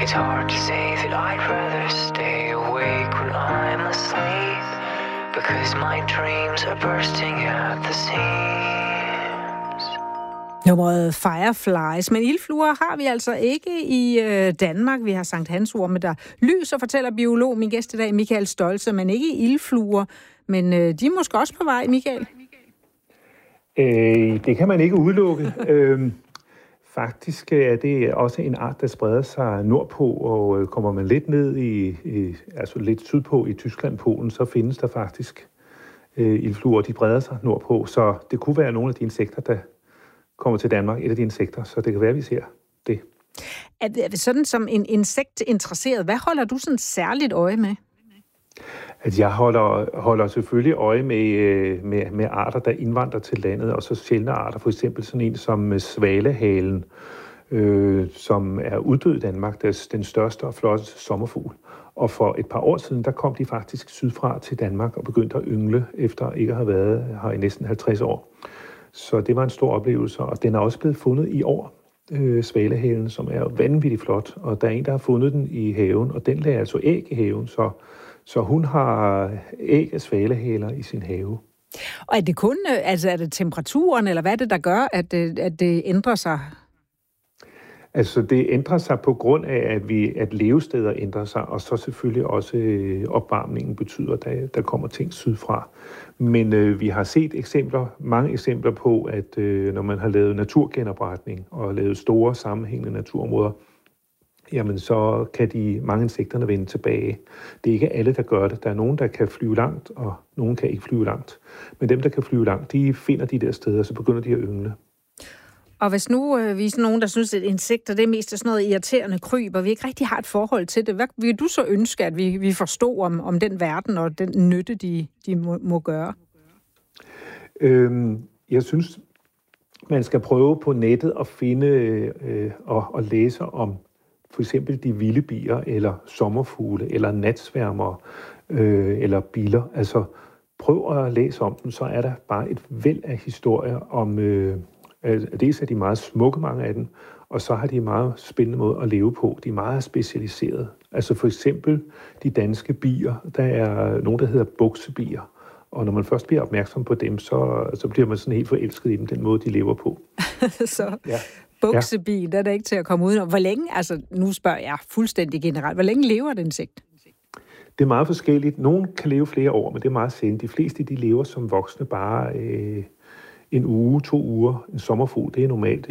It's hard to say that I'd rather stay awake when I'm asleep, because my dreams are bursting at the seams. Nummeret Fireflies, men ildfluer har vi altså ikke i Danmark. Vi har Sankt Hans orme, der lyser, fortæller biolog, min gæst i dag, Michael Stoltze, men ikke ildfluer. Men de er måske også på vej, Michael? Det kan man ikke udelukke. Faktisk er det også en art, der spreder sig nordpå, og kommer man lidt ned altså lidt sydpå i Tyskland, Polen, så findes der faktisk ildfluer, de breder sig nordpå. Så det kunne være nogle af de insekter, der kommer til Danmark, et af de insekter, så det kan være, at vi ser det. Er det sådan som en insektinteresseret? Hvad holder du sådan særligt øje med? At jeg holder selvfølgelig øje med arter, der indvandrer til landet, og så sjældne arter, for eksempel sådan en som svalehalen, som er uddød i Danmark, der er den største og flotteste sommerfugl. Og for et par år siden, der kom de faktisk sydfra til Danmark og begyndte at yngle, efter ikke at have været her i næsten 50 år. Så det var en stor oplevelse, og den er også blevet fundet i år, svalehalen, som er vanvittigt flot. Og der er en, der har fundet den i haven, og den lagde altså æg i haven, så hun har æg af svalehaler i sin have. Og er det kun, altså er det temperaturen, eller hvad er det, der gør, at det ændrer sig? Altså det ændrer sig på grund af, at levesteder ændrer sig, og så selvfølgelig også opvarmningen betyder, at der kommer ting sydfra. Men vi har set mange eksempler på, at når man har lavet naturgenopretning og lavet store sammenhængende naturområder, jamen så kan mange insekterne vende tilbage. Det er ikke alle, der gør det. Der er nogen, der kan flyve langt, og nogen kan ikke flyve langt. Men dem, der kan flyve langt, de finder de der steder, så begynder de at yngle. Og hvis nu vi er nogen, der synes, at insekter det er mest sådan noget irriterende kryb, og vi ikke rigtig har et forhold til det, hvad vil du så ønske, at vi forstår om den verden og den nytte, de må gøre? Jeg synes, man skal prøve på nettet at finde og læse om for eksempel de vilde bier, eller sommerfugle, eller natsværmere, eller biller. Altså, prøv at læse om dem, så er der bare et væld af historier om... Dels er de meget smukke, mange af dem, og så har de en meget spændende måde at leve på. De er meget specialiserede. Altså for eksempel de danske bier, der er nogen, der hedder buksebier. Og når man først bliver opmærksom på dem, så bliver man sådan helt forelsket i dem, den måde, de lever på. Så ja. Buksebi, der er det ikke til at komme ud. Hvor længe, altså nu spørger jeg fuldstændig generelt, hvor længe lever et insekt? Det er meget forskelligt. Nogle kan leve flere år, men det er meget sjældent. De fleste, de lever som voksne bare en uge, 2 uger. En sommerfugl, det er normalt